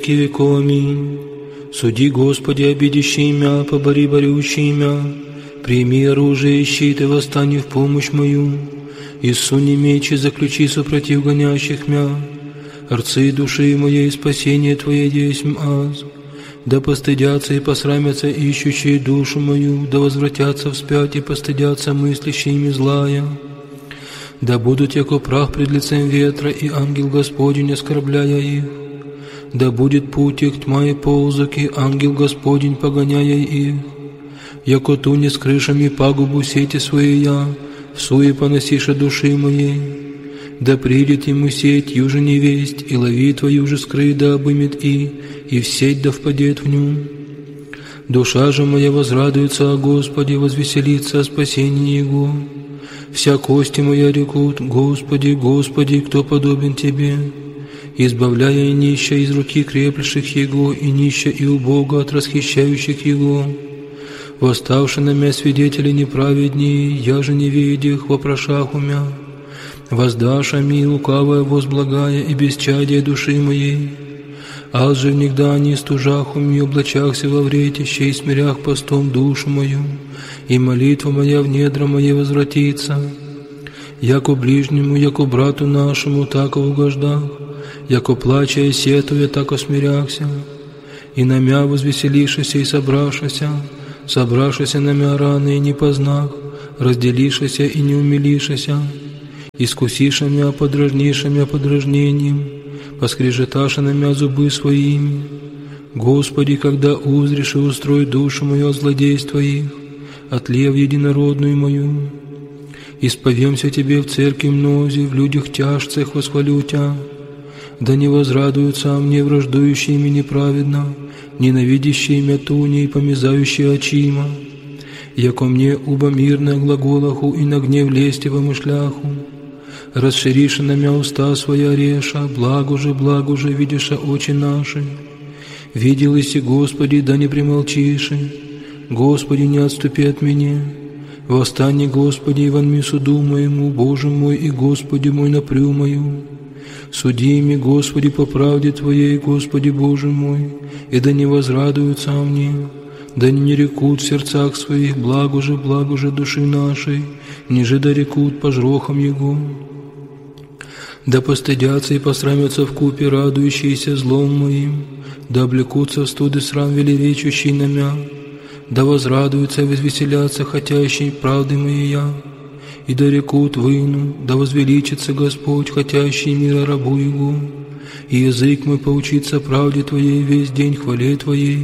веков. Аминь. Суди, Господи, обидящий мя, побори борющий мя, прими оружие и щит и восстань в помощь мою, и суни меч и заключи супротив гонящих мя. Рцы души моей, спасение Твое есмь аз. Да постыдятся и посрамятся ищущие душу мою, да возвратятся вспять и постыдятся мыслящими злая. Да будут яко прах пред лицем ветра, и ангел Господень, оскорбляя их. Да будет путь их тьма и ползок, и ангел Господень, погоняя их. Яко туне с крышами пагубу сети свои я, всуе поносиша души моей. Да придет ему сеть, юже невесть, и лови твою же скрыть, да обымет и в сеть да впадет в ню. Душа же моя возрадуется о Господе, возвеселится о спасении Его. Вся кости моя рекут: Господи, Господи, кто подобен Тебе? Избавляя и нища из руки креплящих Его, и нища и убога от расхищающих Его. Восставши на мя свидетели неправеднее, я же не видях вопрошах умя. Воздашь ми лукавое возблагая и бесчадие души моей. Аз же внегда не стужах уми, облачахся во вретище и смирях постом душу мою, и молитва моя в недра моей возвратится. Яко ближнему, яко брату нашему, так угождах, яко плача и сетуя, так осмиряхся, и на мя возвеселишися и собрашися на мя раны и не познах, разделишися и не умилишися, искусиша мя подражниша мя подражнением, поскрежеташа на мя зубы своими. Господи, когда узришь и устрой душу мою от злодейств Твоих, от лев единородную мою, исповемся Тебе в церкви мнозе, в людях тяжцах восхвалю Тя. Да не возрадуются мне враждующие мне неправедно, ненавидящие мя туни и помязающие очима, яко мне уба мирное глаголаху и на гнев лести помышляху. Расшириша на мя уста своя реша, благо же, видиша очи наши. Видел иси, Господи, да не примолчиши, Господи, не отступи от меня. Восстань, Господи, и вонми суду моему, Боже мой и Господи мой, напрю мою. Суди ими, Господи, по правде Твоей, Господи Боже мой, и да не возрадуются о мне, да не рекут в сердцах своих, благо же души нашей, ниже да рекут по жрохам Его. Да постыдятся и посрамятся вкупе радующиеся злом моим, да облекутся в студы срам велеречущий на мя, да возрадуются и возвеселятся хотящей правды моей я, и да рекут выну, да возвеличится Господь, хотящий мира рабу Его, и язык мой поучится правде Твоей весь день хвале Твоей.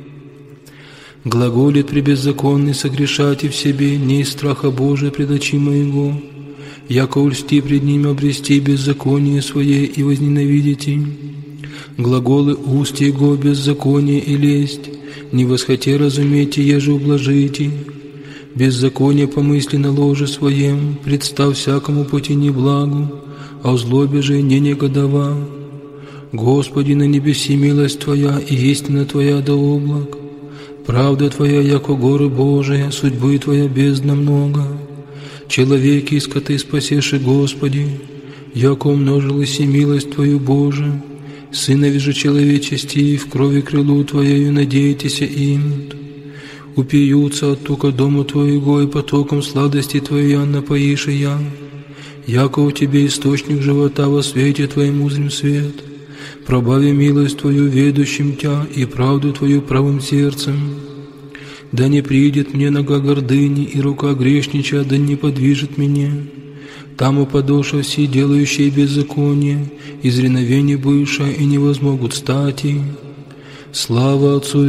Глаголит пребеззаконный согрешать и в себе, не из страха Божия пред очи моего, яко ульсти пред ним обрести беззаконие свое и возненавидеть им. Глаголы уст Его беззаконие и лесть, не восхоте разумейте, еже ублажите. Беззаконие помысли на ложе своем, представ всякому пути неблагу, а в злобе же не негодова. Господи, на небеси милость Твоя и истина Твоя до облак. Правда Твоя, яко горы Божия, судьбы Твоя бездна много. Человеки и скоты спасеши, Господи, яко умножилась и милость Твою, Боже. Сынови же человечести, в крови крылу Твоею надейтеся им. Упьются от тука дому Твоего, и потоком сладости Твоей напоишь и я. Яко у Тебе источник живота, во свете Твоем узрим свет. Пробави милость Твою ведущим Тя, и правду Твою правым сердцем. Да не придет мне нога гордыни, и рука грешнича, да не подвижет меня. Там упадоша все делающие беззаконие, из реновения бывшая, и не возмогут стати. Слава Отцу